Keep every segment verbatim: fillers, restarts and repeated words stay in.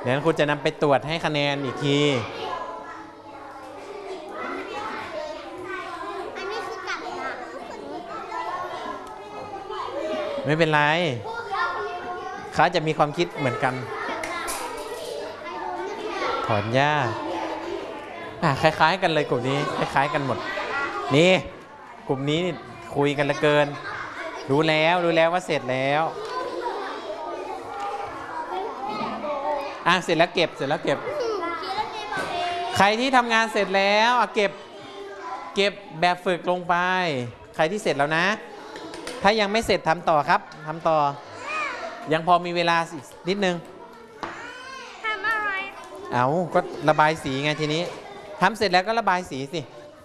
เดี๋ยวครูจะนำไปตรวจให้คะแนนอีกทีไม่เป็นไรเขาจะมีความคิดเหมือนกันถอนหญ้าอ่ะคล้ายๆกันเลยกลุ่มนี้คล้ายๆกันหมดนี่กลุ่มนี้คุยกันเหลือเกินรู้แล้วรู้แล้วว่าเสร็จแล้วอ่ะเสร็จแล้วเก็บเสร็จแล้วเก็บใครที่ทำงานเสร็จแล้วอ่ะเก็บเก็บแบบฝึกลงไปใครที่เสร็จแล้วนะถ้ายังไม่เสร็จทำต่อครับทำต่อยังพอมีเวลาอีกนิดนึงทำอะไรเอาก็ระบายสีไงทีนี้ทำเสร็จแล้วก็ระบายสีสิ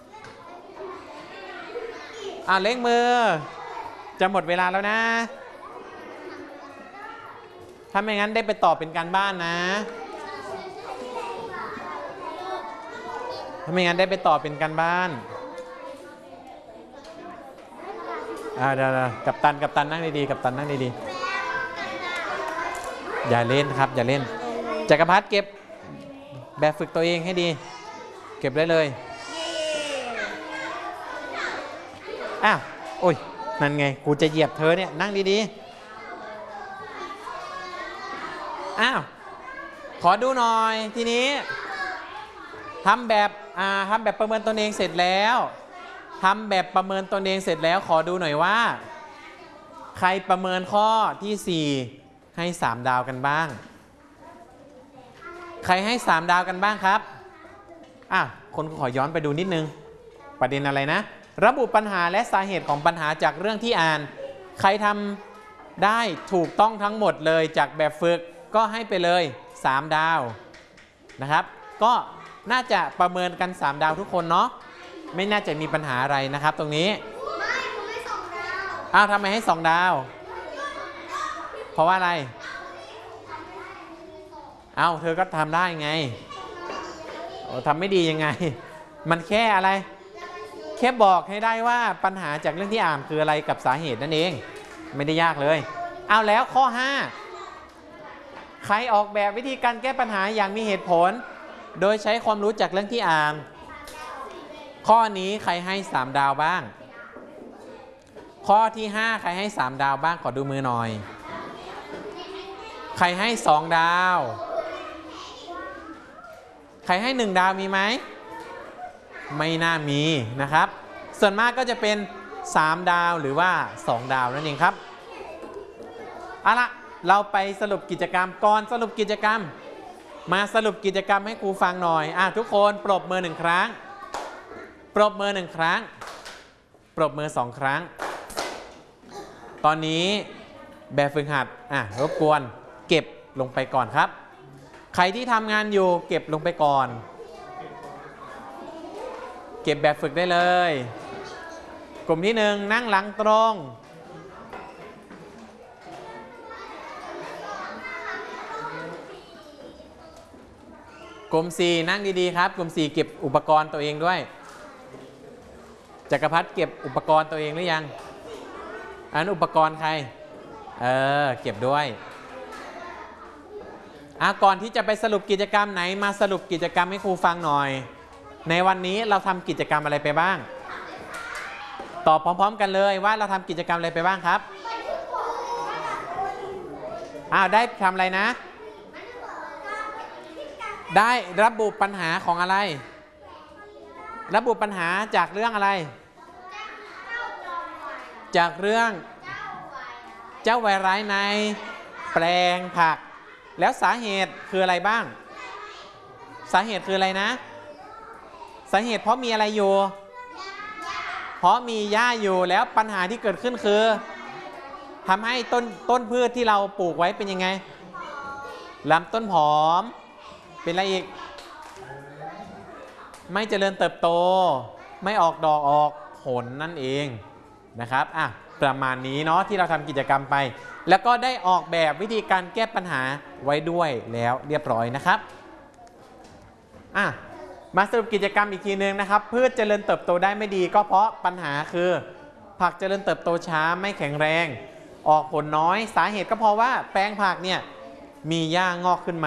อ่ะเล่งมือจะหมดเวลาแล้วนะถ้าไม่งั้นได้ไปตอบเป็นการบ้านนะถ้าไม่งั้นได้ไปตอบเป็นการบ้านอ่าเดี๋ยวกัปตันกัปตันนั่งดีๆกัปตันนั่งดีๆอย่าเล่นครับอย่าเล่นจักรพัฒน์เก็บแบบฝึกตัวเองให้ดีเก็บได้เลยอ้าวโอ้ยนั่นไงกูจะเหยียบเธอเนี่ยนั่งดีๆอ้าวขอดูหน่อยทีนี้ทำแบบอ่าทำแบบประเมินตนเองเสร็จแล้วทำแบบประเมินตนเองเสร็จแล้วขอดูหน่อยว่าใครประเมินข้อที่สี่ให้สามดาวกันบ้างใครให้สามดาวกันบ้างครับอ่ะคนขอย้อนไปดูนิดนึงประเด็นอะไรนะระบุปัญหาและสาเหตุของปัญหาจากเรื่องที่อ่านใครทำได้ถูกต้องทั้งหมดเลยจากแบบฝึกก็ให้ไปเลยสามดาวนะครับก็น่าจะประเมินกันสามดาวทุกคนเนาะไม่น่าจะมีปัญหาอะไรนะครับตรงนี้ไม่ผมให้สองดาวอ้าวทำไมให้สองดาวเพราะว่าอะไรเอ้าเธอก็ทำได้ไงโอ้ทำไม่ดียังไงมันแค่อะไรแค่บอกให้ได้ว่าปัญหาจากเรื่องที่อ่านคืออะไรกับสาเหตุนั่นเองไม่ได้ยากเลยเอาแล้วข้อห้าใครออกแบบวิธีการแก้ปัญหาอย่างมีเหตุผลโดยใช้ความรู้จากเรื่องที่อ่านข้อนี้ใครให้สามดาวบ้างข้อที่ห้าใครให้สามดาวบ้างขอดูมือหน่อยใครให้สองดาวใครให้หนึ่งดาวมีไหมไม่น่ามีนะครับส่วนมากก็จะเป็นสามดาวหรือว่าสองดาวนั่นเองครับเอาละเราไปสรุปกิจกรรมก่อนสรุปกิจกรรมมาสรุปกิจกรรมให้ครูฟังหน่อยอ่ะทุกคนปรบมือหนึ่งครั้งปรบมือหนึ่งครั้งปรบมือสองครั้งตอนนี้แบบฝึกหัดอ่ะรบกวนเก็บลงไปก่อนครับใครที่ทำงานอยู่เก็บลงไปก่อนเก็บแบบฝึกได้เลยกลุ่มที่หนึ่งนั่งหลังตรงกลุ่มสี่นั่งดีๆครับกลุ่มสี่เก็บอุปกรณ์ตัวเองด้วยจักรพัฒน์เก็บอุปกรณ์ตัวเองหรือยังอันอุปกรณ์ใครเออเก็บด้วยอ่ะก่อนที่จะไปสรุปกิจกรรมไหนมาสรุปกิจกรรมให้ครูฟังหน่อยในวันนี้เราทำกิจกรรมอะไรไปบ้างตอบพร้อมๆกันเลยว่าเราทำกิจกรรมอะไรไปบ้างครับอ้าวได้ทำอะไรนะได้ระบุปัญหาของอะไรระบุปัญหาจากเรื่องอะไรจากเรื่องเจ้าไวรัสในแปลงผักแล้วสาเหตุคืออะไรบ้างสาเหตุคืออะไรนะสาเหตุเพราะมีอะไรอยู่เพราะมีหญ้าอยู่แล้วปัญหาที่เกิดขึ้นคือทำให้ต้นต้นพืชที่เราปลูกไว้เป็นยังไงลำต้นผอมเป็นอะไรอีกไม่เจริญเติบโตไม่ออกดอกออกผลนั่นเองนะครับอ่ะประมาณนี้เนาะที่เราทำกิจกรรมไปแล้วก็ได้ออกแบบวิธีการแก้ปัญหาไว้ด้วยแล้วเรียบร้อยนะครับอ่ะมาสรุปกิจกรรมอีกทีนึงนะครับพืชเจริญเติบโตได้ไม่ดีก็เพราะปัญหาคือผักเจริญเติบโตช้าไม่แข็งแรงออกผลน้อยสาเหตุก็เพราะว่าแปลงผักเนี่ยมีหญ้างอกขึ้นมา